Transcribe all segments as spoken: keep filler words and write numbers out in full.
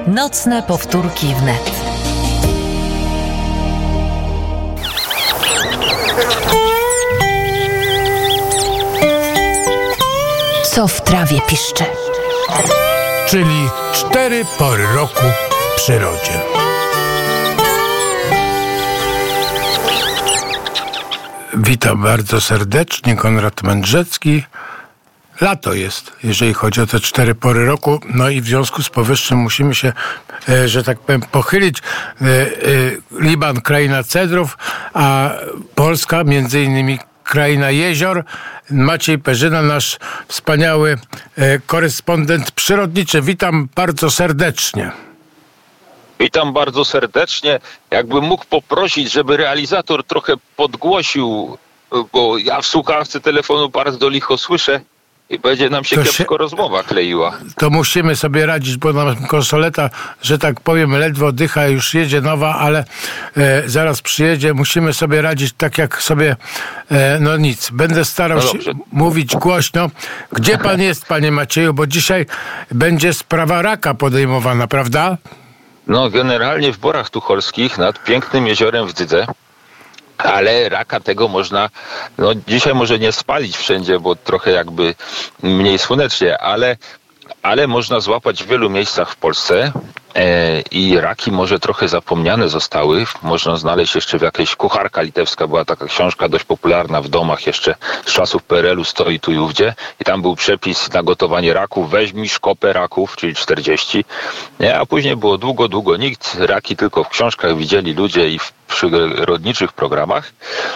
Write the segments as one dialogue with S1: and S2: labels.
S1: Nocne powtórki wnet. Co w trawie piszczy?
S2: Czyli cztery pory roku w przyrodzie. Witam bardzo serdecznie, Konrad Mędrzecki. Lato jest, jeżeli chodzi o te cztery pory roku, no i w związku z powyższym musimy się, e, że tak powiem, pochylić. E, e, Liban, kraina cedrów, a Polska, między innymi kraina jezior. Maciej Perzyna, nasz wspaniały e, korespondent przyrodniczy. Witam bardzo serdecznie.
S3: Witam bardzo serdecznie. Jakbym mógł poprosić, żeby realizator trochę podgłosił, bo ja w słuchawce telefonu bardzo licho słyszę i będzie nam się to kiepsko się, rozmowa kleiła.
S2: To musimy sobie radzić, bo nam konsoleta, że tak powiem, ledwo dycha, już jedzie nowa, ale e, zaraz przyjedzie. Musimy sobie radzić tak, jak sobie, e, no nic. Będę starał no się mówić głośno. Gdzie pan jest, panie Macieju? Bo dzisiaj będzie sprawa raka podejmowana, prawda?
S3: No, generalnie w Borach Tucholskich nad pięknym jeziorem w Dydze, ale raka tego można, no dzisiaj może nie spalić wszędzie, bo trochę jakby mniej słonecznie, ale, ale można złapać w wielu miejscach w Polsce e, i raki może trochę zapomniane zostały. Można znaleźć jeszcze w jakiejś Kucharka Litewska, była taka książka dość popularna w domach jeszcze z czasów P R L u, stoi tu i ówdzie i tam był przepis na gotowanie raków, weźmij szkopę raków, czyli czterdzieści, nie? A później było długo, długo nikt, raki tylko w książkach widzieli ludzie i w przyrodniczych programach,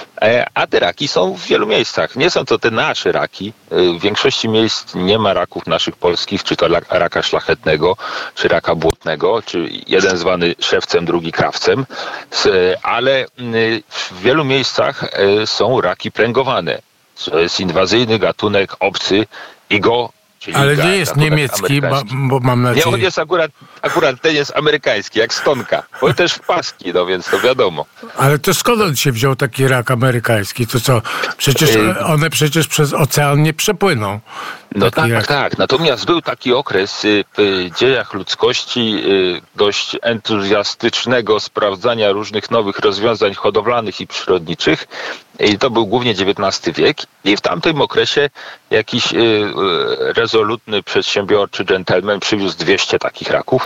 S3: a te raki są w wielu miejscach. Nie są to te nasze raki. W większości miejsc nie ma raków naszych polskich, czy to raka szlachetnego, czy raka błotnego, czy jeden zwany szewcem, drugi krawcem, ale w wielu miejscach są raki pręgowane. To jest inwazyjny gatunek obcy i go Czyli
S2: ale nie jest niemiecki, bo, bo mam nadzieję...
S3: Nie, on jest akurat, akurat ten jest amerykański, jak stonka. Bo też w paski, no więc to wiadomo.
S2: Ale to skąd on się wziął, taki rak amerykański? To co? Przecież one przecież przez ocean nie przepłyną.
S3: No tak, jak... tak. Natomiast był taki okres w dziejach ludzkości dość entuzjastycznego sprawdzania różnych nowych rozwiązań hodowlanych i przyrodniczych. I to był głównie dziewiętnasty wiek. I w tamtym okresie jakiś rezolutny, przedsiębiorczy dżentelmen przywiózł dwieście takich raków.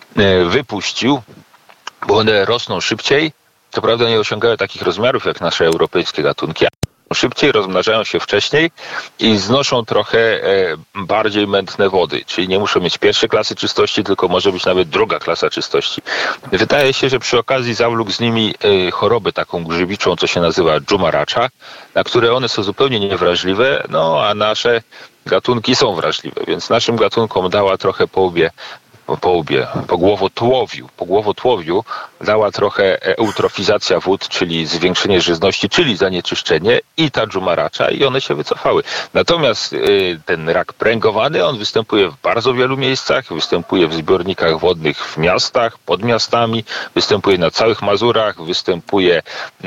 S3: Wypuścił, bo one rosną szybciej. Co prawda nie osiągają takich rozmiarów jak nasze europejskie gatunki, szybciej, rozmnażają się wcześniej i znoszą trochę e, bardziej mętne wody, czyli nie muszą mieć pierwszej klasy czystości, tylko może być nawet druga klasa czystości. Wydaje się, że przy okazji zawlókł z nimi e, chorobę taką grzybiczą, co się nazywa dżumaracza, na które one są zupełnie niewrażliwe, no a nasze gatunki są wrażliwe, więc naszym gatunkom dała trochę po łbie po łbie, po głowotłowiu, po głowotłowiu dała trochę eutrofizacja wód, czyli zwiększenie żyzności, czyli zanieczyszczenie i ta dżumaracza i one się wycofały. Natomiast y, ten rak pręgowany, on występuje w bardzo wielu miejscach, występuje w zbiornikach wodnych w miastach, pod miastami, występuje na całych Mazurach, występuje y,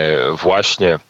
S3: właśnie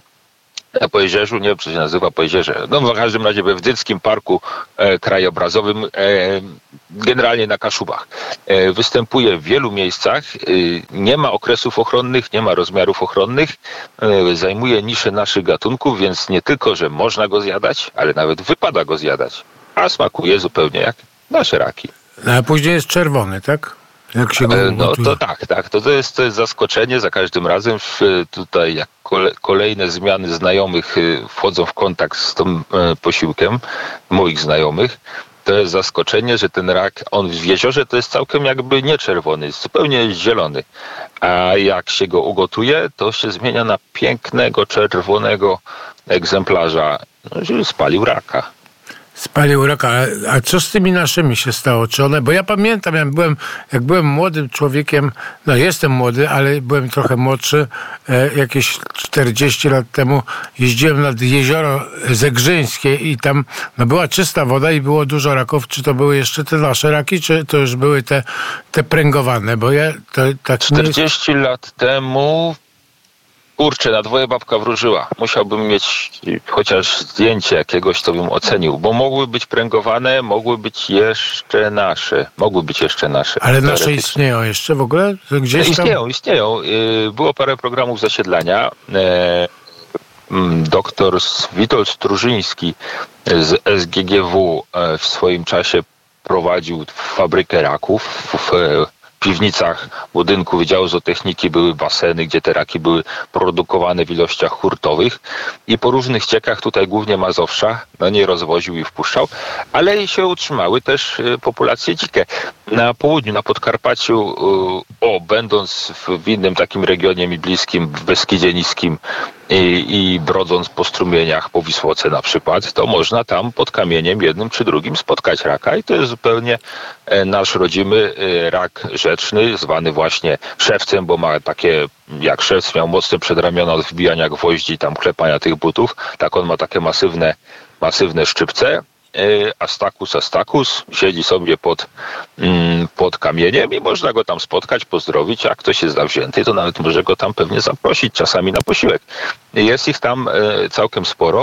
S3: na Pojezierzu, nie wiem, co się nazywa Pojezierze, no w każdym razie we Wdyckim Parku e, Krajobrazowym, e, generalnie na Kaszubach. E, występuje w wielu miejscach, e, nie ma okresów ochronnych, nie ma rozmiarów ochronnych, e, zajmuje niszę naszych gatunków, więc nie tylko, że można go zjadać, ale nawet wypada go zjadać, a smakuje zupełnie jak nasze raki.
S2: No, a później jest czerwony, tak? Jak się go
S3: no to tak, tak. To, to, jest, to jest zaskoczenie za każdym razem. W, tutaj jak kole, kolejne zmiany znajomych wchodzą w kontakt z tym e, posiłkiem, moich znajomych, to jest zaskoczenie, że ten rak, on w jeziorze to jest całkiem jakby nie czerwony, jest zupełnie zielony. A jak się go ugotuje, to się zmienia na pięknego, czerwonego egzemplarza, no, że spalił raka.
S2: Spalił raka, a, a co z tymi naszymi się stało? Czy one, bo ja pamiętam, jak byłem, jak byłem młodym człowiekiem, no jestem młody, ale byłem trochę młodszy, e, jakieś czterdzieści lat temu jeździłem nad jezioro Zegrzyńskie i tam no, była czysta woda i było dużo raków. Czy to były jeszcze te nasze raki, czy to już były te, te pręgowane? Bo ja to tak
S3: czterdzieści lat temu Kurczę, na dwoje babka wróżyła. Musiałbym mieć chociaż zdjęcie jakiegoś, to bym ocenił, bo mogły być pręgowane, mogły być jeszcze nasze. Mogły być jeszcze nasze.
S2: Ale nasze istnieją jeszcze w ogóle? Gdzieś tam?
S3: Istnieją, istnieją. Było parę programów zasiedlania. Doktor Witold Strużyński z S G G W w swoim czasie prowadził fabrykę raków. W piwnicach budynku Wydziału Zootechniki były baseny, gdzie te raki były produkowane w ilościach hurtowych i po różnych ciekach, tutaj głównie Mazowsza, no nie rozwoził i wpuszczał, ale się utrzymały też populacje dzikie. Na południu, na Podkarpaciu, o, będąc w innym takim regionie mi bliskim, w Beskidzie Niskim i, i brodząc po strumieniach, po Wisłoce na przykład, to można tam pod kamieniem jednym czy drugim spotkać raka i to jest zupełnie nasz rodzimy rak rzeczny, zwany właśnie szewcem, bo ma takie, jak szewc miał mocne przedramiona od wbijania gwoździ, tam klepania tych butów, tak on ma takie masywne, masywne szczypce. Astacus astacus siedzi sobie pod, pod kamieniem i można go tam spotkać, pozdrowić, a jak ktoś jest zawzięty, to nawet może go tam pewnie zaprosić czasami na posiłek. Jest ich tam całkiem sporo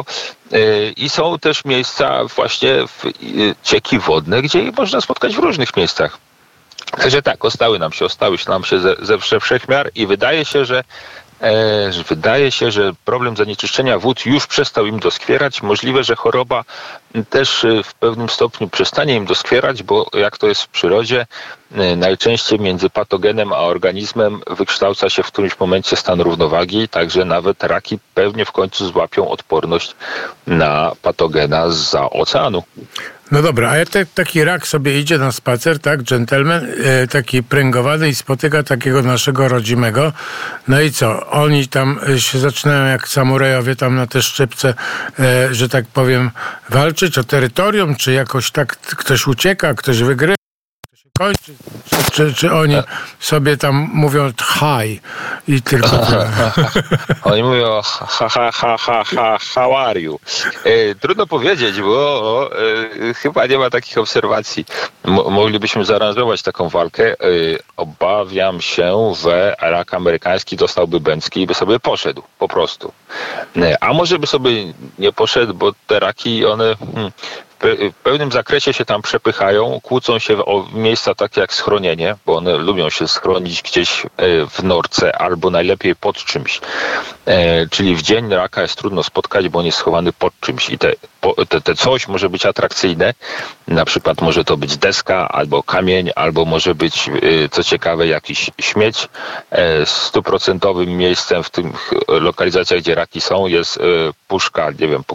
S3: i są też miejsca właśnie cieki wodne, gdzie ich można spotkać w różnych miejscach. Także tak, ostały nam się, ostały się nam się ze, ze wszechmiar i wydaje się, że E, wydaje się, że problem zanieczyszczenia wód już przestał im doskwierać. Możliwe, że choroba też w pewnym stopniu przestanie im doskwierać, bo jak to jest w przyrodzie, e, najczęściej między patogenem a organizmem wykształca się w którymś momencie stan równowagi, także nawet raki pewnie w końcu złapią odporność na patogena zza oceanu.
S2: No dobra, a jak te, taki rak sobie idzie na spacer, tak, dżentelmen, e, taki pręgowany i spotyka takiego naszego rodzimego, no i co? Oni tam się zaczynają jak samurajowie tam na te szczypce, e, że tak powiem, walczyć o terytorium, czy jakoś tak ktoś ucieka, ktoś wygrywa, ktoś się kończy, czy, czy, czy oni sobie tam mówią haj i tylko tyle.
S3: Oni mówią ha, ha, ha, ha, ha, how are you? E, trudno powiedzieć, bo e, chyba nie ma takich obserwacji. Mo, moglibyśmy zaaranżować taką walkę. E, obawiam się, że rak amerykański dostałby bęcki i by sobie poszedł, po prostu. E, a może by sobie nie poszedł, bo te raki, one... Hmm, w pewnym zakresie się tam przepychają, kłócą się o miejsca takie jak schronienie, bo one lubią się schronić gdzieś w norce albo najlepiej pod czymś. E, czyli w dzień raka jest trudno spotkać, bo on jest schowany pod czymś i te, te, te coś może być atrakcyjne. Na przykład może to być deska albo kamień, albo może być, co ciekawe, jakiś śmieć. Stuprocentowym miejscem w tych lokalizacjach, gdzie raki są, jest puszka, nie wiem,